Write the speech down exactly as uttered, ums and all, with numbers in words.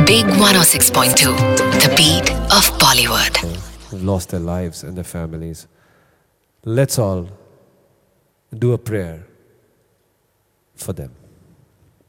Big one oh six point two, the beat of Bollywood. Who've lost their lives and their families. Let's all do a prayer for them.